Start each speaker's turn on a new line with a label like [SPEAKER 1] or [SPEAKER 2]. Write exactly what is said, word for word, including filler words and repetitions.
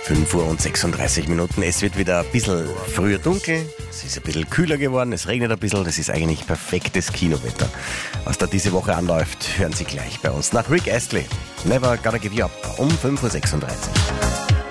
[SPEAKER 1] fünf Uhr und sechsunddreißig Minuten. Es wird wieder ein bisschen früher dunkel, es ist ein bisschen kühler geworden, es regnet ein bisschen. Das ist eigentlich perfektes Kinowetter. Was da diese Woche anläuft, hören Sie gleich bei uns nach Rick Astley. Never Gonna Give You Up um fünf Uhr sechsunddreißig.